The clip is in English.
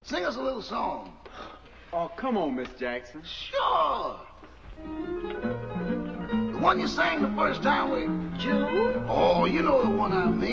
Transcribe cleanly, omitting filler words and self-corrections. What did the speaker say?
Sing us a little song. Oh, come on, Miss Jackson. Sure. The one you sang the first time with Joe? Oh, you know the one I mean.